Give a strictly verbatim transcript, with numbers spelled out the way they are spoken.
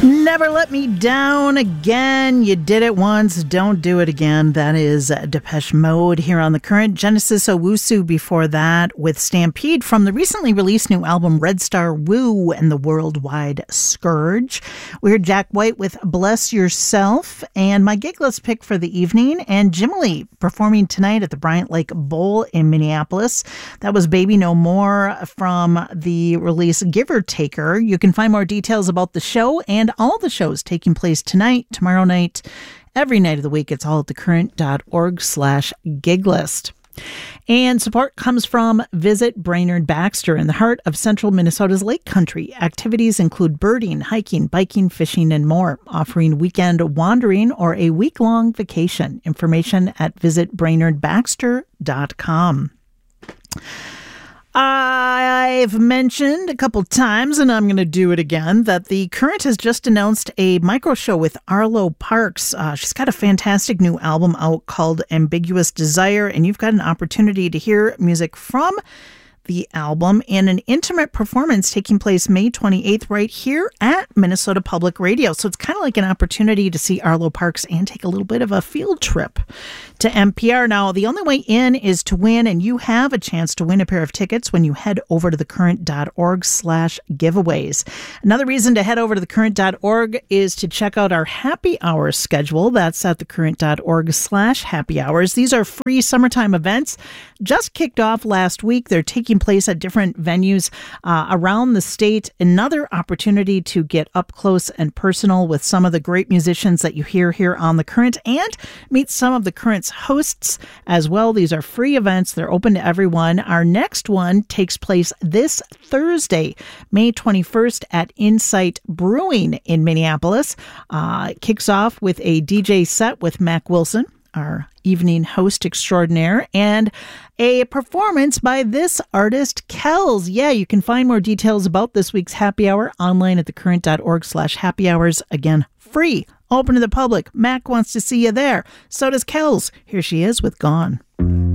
Never Let Me Down Again. You did it once, don't do it again. That is Depeche Mode here on The Current. Genesis Owusu before that with Stampede from the recently released new album Red Star Woo and the Worldwide Scourge. We heard Jack White with Bless Yourself, and my gig list pick for the evening, and Jimmy performing tonight at the Bryant Lake Bowl in Minneapolis. That was Baby No More from the release Give or Taker. You can find more details about the show and all the shows taking place tonight, tomorrow night, every night of the week. It's all at thecurrent.org slash gig list. And support comes from Visit Brainerd Baxter in the heart of central Minnesota's Lake Country. Activities include birding, hiking, biking, fishing, and more, offering weekend wandering or a week-long vacation. Information at visit brainerd baxter dot com. I've mentioned a couple times, and I'm going to do it again, that The Current has just announced a micro show with Arlo Parks. Uh, she's got a fantastic new album out called Ambiguous Desire, and you've got an opportunity to hear music from the album in an intimate performance taking place May twenty-eighth right here at Minnesota Public Radio. So it's kind of like an opportunity to see Arlo Parks and take a little bit of a field trip to N P R. Now, the only way in is to win, and you have a chance to win a pair of tickets when you head over to thecurrent.org slash giveaways. Another reason to head over to thecurrent.org is to check out our happy hour schedule. That's at thecurrent.org slash happy hours. These are free summertime events. Just kicked off last week. They're taking place at different venues uh, around the state. Another opportunity to get up close and personal with some of the great musicians that you hear here on The Current and meet some of The Current's hosts as well. These are free events. They're open to everyone. Our next one takes place this Thursday, May twenty-first at Insight Brewing in Minneapolis. Uh, it kicks off with a D J set with Mac Wilson, our evening host extraordinaire, and a performance by this artist, Kells. Yeah, you can find more details about this week's happy hour online at thecurrent.org slash happy hours. Again, free, open to the public. Mac wants to see you there. So does Kells. Here she is with Gone.